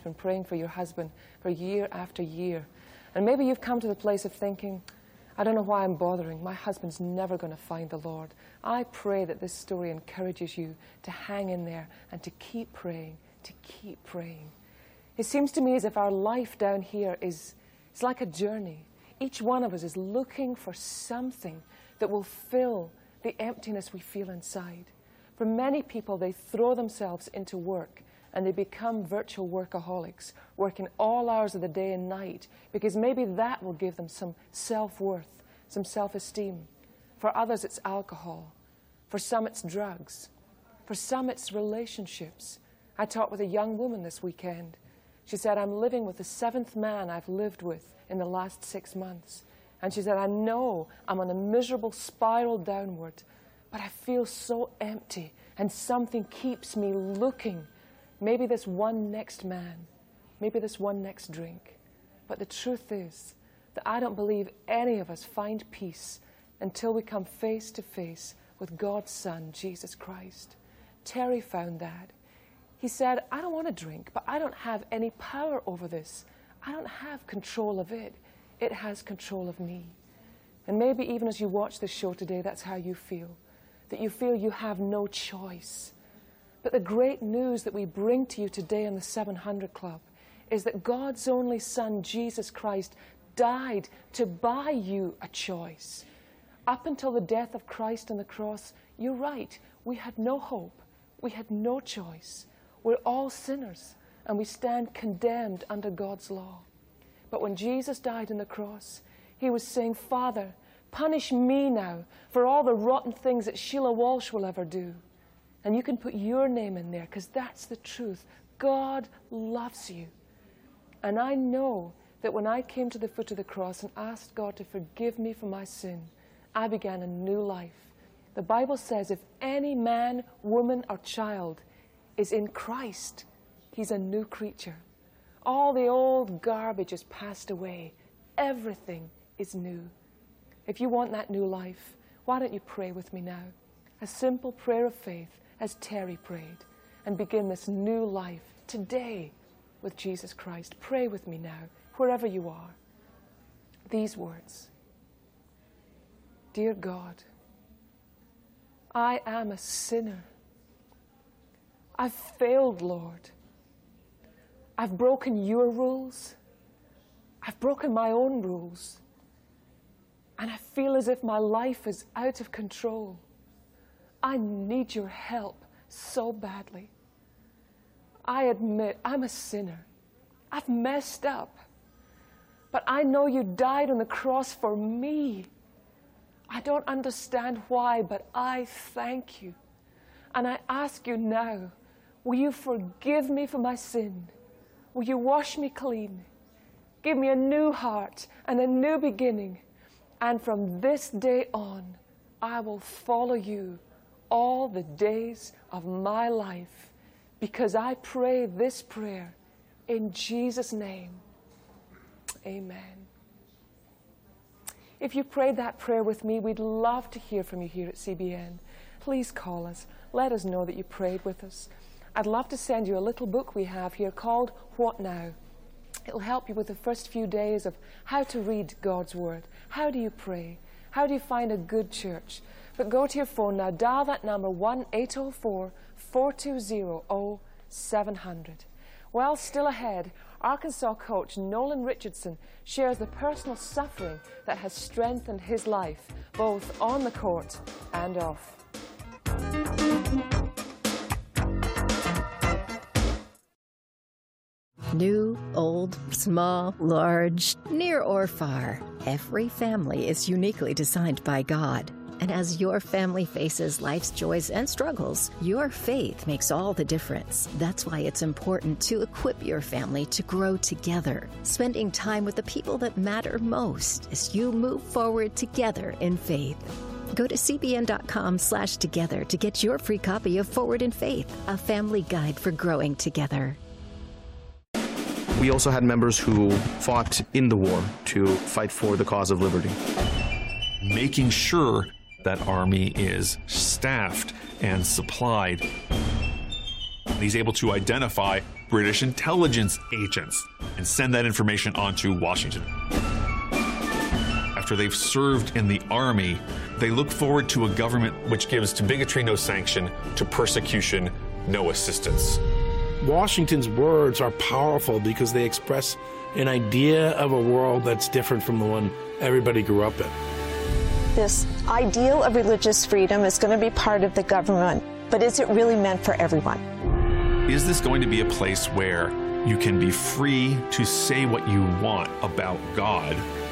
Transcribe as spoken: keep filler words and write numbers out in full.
been praying for your husband for year after year. And maybe you've come to the place of thinking, I don't know why I'm bothering. My husband's never going to find the Lord. I pray that this story encourages you to hang in there and to keep praying, to keep praying. It seems to me as if our life down here is it's like a journey. Each one of us is looking for something that will fill the emptiness we feel inside. For many people, they throw themselves into work and they become virtual workaholics, working all hours of the day and night, because maybe that will give them some self-worth, some self-esteem. For others, it's alcohol. For some, it's drugs. For some, it's relationships. I talked with a young woman this weekend. She said, I'm living with the seventh man I've lived with in the last six months. And she said, I know I'm on a miserable spiral downward, but I feel so empty, and something keeps me looking. Maybe this one next man, maybe this one next drink. But the truth is that I don't believe any of us find peace until we come face to face with God's Son, Jesus Christ. Terry found that. He said, I don't want to drink, but I don't have any power over this. I don't have control of it. It has control of me. And maybe even as you watch this show today, that's how you feel, that you feel you have no choice. But the great news that we bring to you today in the seven hundred Club is that God's only Son, Jesus Christ, died to buy you a choice. Up until the death of Christ on the cross, you're right, we had no hope. We had no choice. We're all sinners, and we stand condemned under God's law. But when Jesus died on the cross, he was saying, Father, punish me now for all the rotten things that Sheila Walsh will ever do. And you can put your name in there, because that's the truth. God loves you. And I know that when I came to the foot of the cross and asked God to forgive me for my sin, I began a new life. The Bible says if any man, woman, or child is in Christ, he's a new creature. All the old garbage has passed away. Everything is new. If you want that new life, why don't you pray with me now? A simple prayer of faith, as Terry prayed, and begin this new life today with Jesus Christ. Pray with me now, wherever you are. These words. Dear God, I am a sinner. I've failed, Lord. I've broken your rules. I've broken my own rules. And I feel as if my life is out of control. I need your help so badly. I admit I'm a sinner. I've messed up. But I know you died on the cross for me. I don't understand why, but I thank you. And I ask you now, will you forgive me for my sin? Will you wash me clean? Give me a new heart and a new beginning. And from this day on, I will follow you all the days of my life, because I pray this prayer in Jesus' name. Amen. If you prayed that prayer with me, we'd love to hear from you here at C B N. Please call us. Let us know that you prayed with us. I'd love to send you a little book we have here called What Now? It'll help you with the first few days of how to read God's Word. How do you pray? How do you find a good church? But go to your phone now, dial that number one eight oh four, four two zero, oh seven hundred. Well, still ahead, Arkansas coach Nolan Richardson shares the personal suffering that has strengthened his life, both on the court and off. New, old, small, large, near or far, every family is uniquely designed by God. And as your family faces life's joys and struggles, your faith makes all the difference. That's why it's important to equip your family to grow together, spending time with the people that matter most as you move forward together in faith. Go to cbn.com slash together to get your free copy of Forward in Faith, a family guide for growing together. We also had members who fought in the war to fight for the cause of liberty. Making sure that Army is staffed and supplied. And he's able to identify British intelligence agents and send that information on to Washington. After they've served in the army, they look forward to a government which gives to bigotry no sanction, to persecution no assistance. Washington's words are powerful because they express an idea of a world that's different from the one everybody grew up in. This ideal of religious freedom is going to be part of the government, but is it really meant for everyone? Is this going to be a place where you can be free to say what you want about God